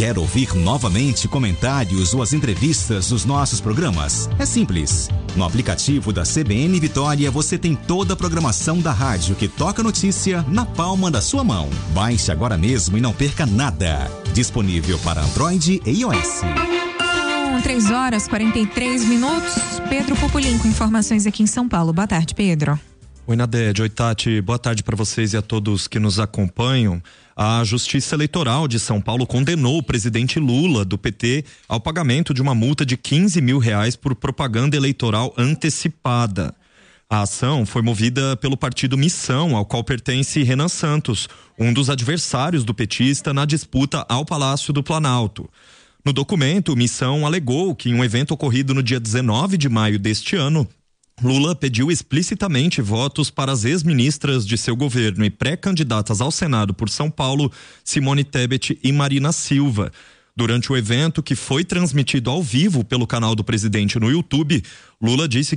Quer ouvir novamente comentários ou as entrevistas dos nossos programas? É simples. No aplicativo da CBN Vitória você tem toda a programação da rádio que toca notícia na palma da sua mão. Baixe agora mesmo e não perca nada. Disponível para Android e iOS. 3h43. Pedro Pupolin com informações aqui em São Paulo. Boa tarde, Pedro. Oi, Nadede. Oi, Tati. Boa tarde para vocês e a todos que nos acompanham. A Justiça Eleitoral de São Paulo condenou o presidente Lula, do PT, ao pagamento de uma multa de R$15 mil por propaganda eleitoral antecipada. A ação foi movida pelo partido Missão, ao qual pertence Renan Santos, um dos adversários do petista na disputa ao Palácio do Planalto. No documento, Missão alegou que em um evento ocorrido no dia 19 de maio deste ano, Lula pediu explicitamente votos para as ex-ministras de seu governo e pré-candidatas ao Senado por São Paulo, Simone Tebet e Marina Silva. Durante o evento, que foi transmitido ao vivo pelo canal do presidente no YouTube, Lula disse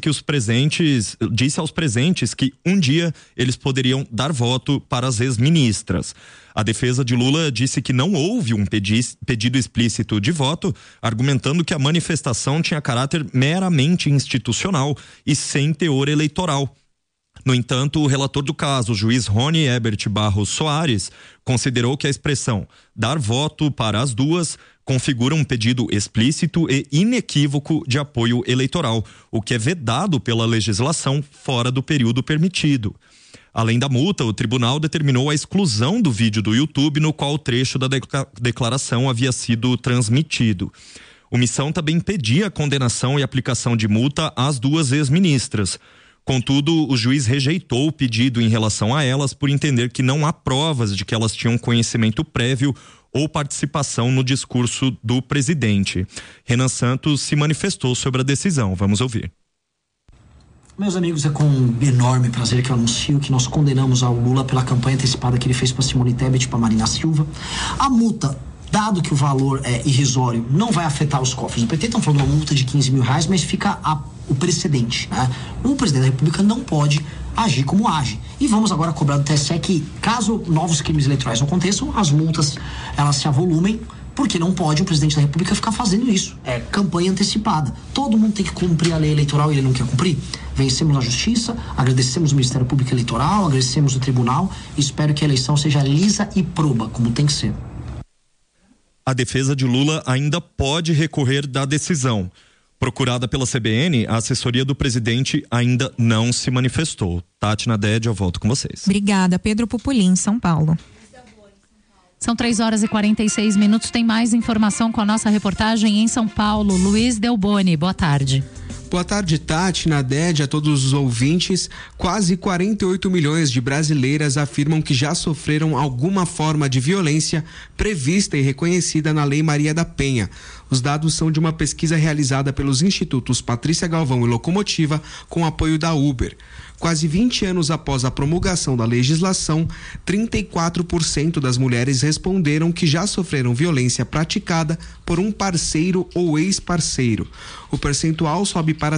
aos presentes que um dia eles poderiam dar voto para as ex-ministras. A defesa de Lula disse que não houve um pedido explícito de voto, argumentando que a manifestação tinha caráter meramente institucional e sem teor eleitoral. No entanto, o relator do caso, o juiz Rony Ebert Barros Soares, considerou que a expressão dar voto para as duas configura um pedido explícito e inequívoco de apoio eleitoral, o que é vedado pela legislação fora do período permitido. Além da multa, o tribunal determinou a exclusão do vídeo do YouTube no qual o trecho da declaração havia sido transmitido. O Missão também pedia a condenação e aplicação de multa às duas ex-ministras. Contudo, o juiz rejeitou o pedido em relação a elas por entender que não há provas de que elas tinham conhecimento prévio ou participação no discurso do presidente. Renan Santos se manifestou sobre a decisão. Vamos ouvir. Meus amigos, é com enorme prazer que eu anuncio que nós condenamos ao Lula pela campanha antecipada que ele fez para Simone Tebet e para Marina Silva. A multa, dado que o valor é irrisório, não vai afetar os cofres. O PT está falando de uma multa de R$15 mil, mas fica o precedente, né? O presidente da República não pode agir como age. E vamos agora cobrar do TSE que, caso novos crimes eleitorais não aconteçam, as multas elas se avolumem, porque não pode o presidente da República ficar fazendo isso. É campanha antecipada. Todo mundo tem que cumprir a lei eleitoral e ele não quer cumprir. Vencemos na justiça, agradecemos o Ministério Público Eleitoral, agradecemos o tribunal e espero que a eleição seja lisa e proba, como tem que ser. A defesa de Lula ainda pode recorrer da decisão. Procurada pela CBN, a assessoria do presidente ainda não se manifestou. Tati, Nadede, eu volto com vocês. Obrigada. Pedro Pupolin, São Paulo. São 3h46. Tem mais informação com a nossa reportagem em São Paulo. Luiz Delboni, boa tarde. Boa tarde, Tati, Nadede, a todos os ouvintes. Quase 48 milhões de brasileiras afirmam que já sofreram alguma forma de violência prevista e reconhecida na Lei Maria da Penha. Os dados são de uma pesquisa realizada pelos institutos Patrícia Galvão e Locomotiva, com apoio da Uber. Quase 20 anos após a promulgação da legislação, 34% das mulheres responderam que já sofreram violência praticada por um parceiro ou ex-parceiro. O percentual sobe para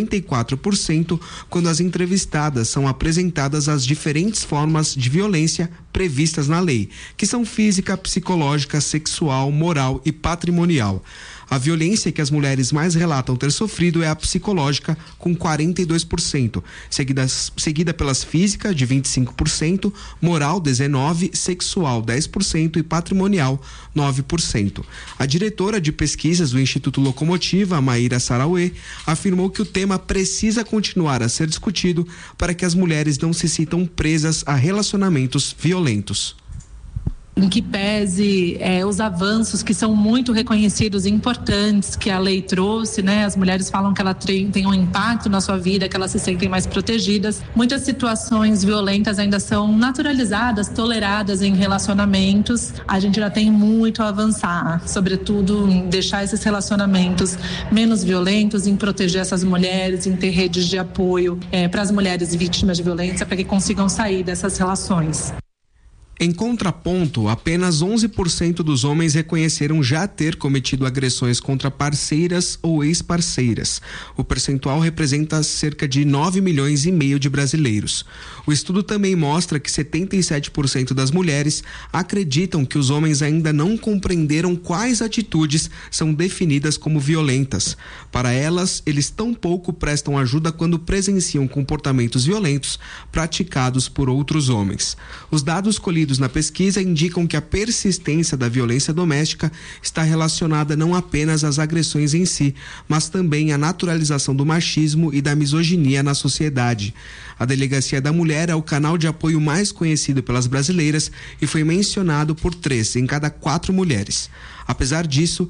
54% quando as entrevistadas são apresentadas as diferentes formas de violência previstas na lei, que são física, psicológica, sexual, moral e patrimonial. A violência que as mulheres mais relatam ter sofrido é a psicológica, com 42%, seguida pelas físicas, de 25%, moral, 19%, sexual, 10% e patrimonial, 9%. A diretora de pesquisas do Instituto Locomotiva, Maíra Sarauê, afirmou que o tema precisa continuar a ser discutido para que as mulheres não se sintam presas a relacionamentos violentos. Em que pese os avanços que são muito reconhecidos e importantes que a lei trouxe, né? As mulheres falam que ela tem um impacto na sua vida, que elas se sentem mais protegidas. Muitas situações violentas ainda são naturalizadas, toleradas em relacionamentos. A gente já tem muito a avançar, sobretudo em deixar esses relacionamentos menos violentos, em proteger essas mulheres, em ter redes de apoio para as mulheres vítimas de violência, para que consigam sair dessas relações. Em contraponto, apenas 11% dos homens reconheceram já ter cometido agressões contra parceiras ou ex-parceiras. O percentual representa cerca de 9 milhões e meio de brasileiros. O estudo também mostra que 77% das mulheres acreditam que os homens ainda não compreenderam quais atitudes são definidas como violentas. Para elas, eles tampouco prestam ajuda quando presenciam comportamentos violentos praticados por outros homens. Os dados colhidos na pesquisa indicam que a persistência da violência doméstica está relacionada não apenas às agressões em si, mas também à naturalização do machismo e da misoginia na sociedade. A Delegacia da Mulher é o canal de apoio mais conhecido pelas brasileiras e foi mencionado por 3 em cada 4 mulheres. Apesar disso,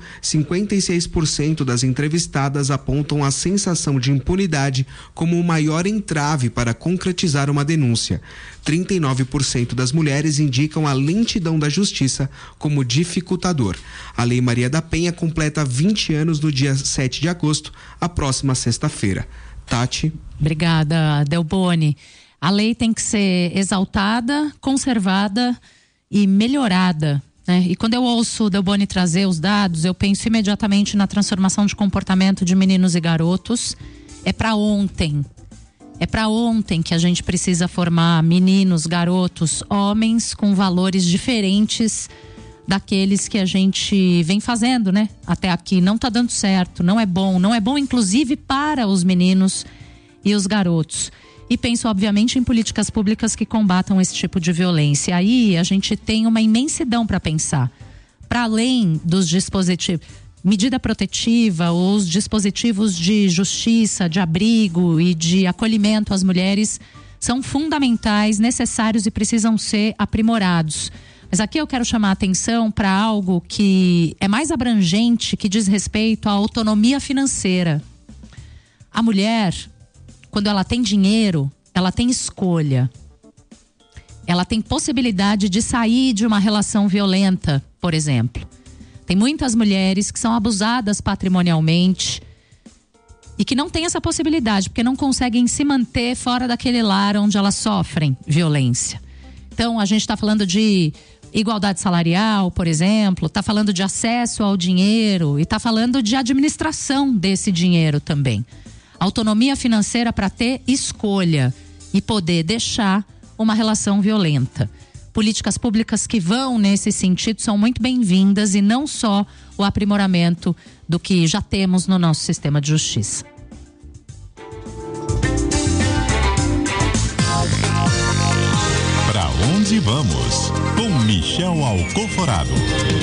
56% das entrevistadas apontam a sensação de impunidade como o maior entrave para concretizar uma denúncia. 39% das mulheres indicam a lentidão da justiça como dificultador. A Lei Maria da Penha completa 20 anos no dia 7 de agosto, a próxima sexta-feira. Tati. Obrigada, Delboni. A lei tem que ser exaltada, conservada e melhorada. E quando eu ouço o Delboni trazer os dados, eu penso imediatamente na transformação de comportamento de meninos e garotos. É para ontem. É para ontem que a gente precisa formar meninos, garotos, homens com valores diferentes daqueles que a gente vem fazendo, até aqui. Não está dando certo, não é bom inclusive para os meninos e os garotos. E penso, obviamente, em políticas públicas que combatam esse tipo de violência. Aí a gente tem uma imensidão para pensar. Para além dos dispositivos, medida protetiva, os dispositivos de justiça, de abrigo e de acolhimento às mulheres são fundamentais, necessários e precisam ser aprimorados. Mas aqui eu quero chamar a atenção para algo que é mais abrangente, que diz respeito à autonomia financeira. A mulher, quando ela tem dinheiro, ela tem escolha. Ela tem possibilidade de sair de uma relação violenta, por exemplo. Tem muitas mulheres que são abusadas patrimonialmente e que não têm essa possibilidade, porque não conseguem se manter fora daquele lar onde elas sofrem violência. Então, a gente está falando de igualdade salarial, por exemplo, está falando de acesso ao dinheiro e está falando de administração desse dinheiro também. Autonomia financeira para ter escolha e poder deixar uma relação violenta. Políticas públicas que vão nesse sentido são muito bem-vindas e não só o aprimoramento do que já temos no nosso sistema de justiça. Para onde vamos? Com Michel Alcoforado.